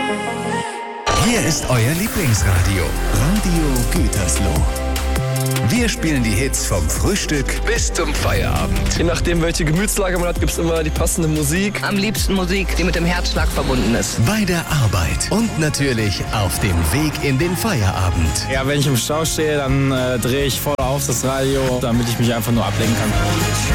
Hier ist euer Lieblingsradio, Radio Gütersloh. Wir spielen die Hits vom Frühstück bis zum Feierabend. Je nachdem, welche Gemütslage man hat, gibt es immer die passende Musik. Am liebsten Musik, die mit dem Herzschlag verbunden ist. Bei der Arbeit und natürlich auf dem Weg in den Feierabend. Ja, wenn ich im Stau stehe, dann drehe ich voll auf das Radio, damit ich mich einfach nur ablenken kann.